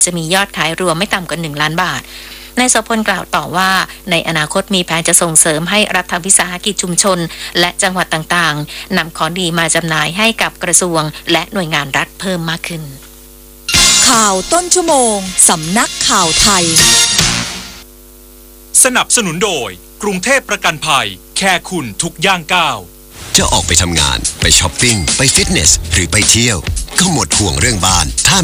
จะมียอดขายรวมไม่ต่ำกว่า1 ล้านบาทนายโสพลกล่าวต่อว่าในอนาคตมีแผนจะส่งเสริมให้รัฐวิสาหกิจชุมชนและจังหวัดต่างๆนำของดีมาจำหน่ายให้กับกระทรวงและหน่วยงานรัฐเพิ่มมากขึ้นข่าวต้นชั่วโมงสำนักข่าวไทยสนับสนุนโดยกรุงเทพประกันภัยแค่คุณทุกย่างก้าวจะออกไปทำงานไปช้อปปิ้งไปฟิตเนสหรือไปเที่ยวก็หมดห่วงเรื่องบ้านถ้า